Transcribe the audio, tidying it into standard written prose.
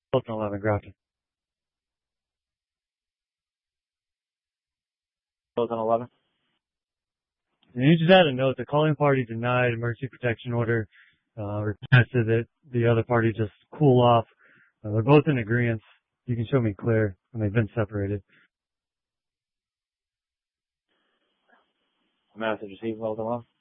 Hilton 11, Grafton. Hilton 11. And you just add a note, the calling party denied emergency protection order, requested that the other party just cool off. They're both in agreement. You can show me clear, and they've been separated. Message received, Hilton 11.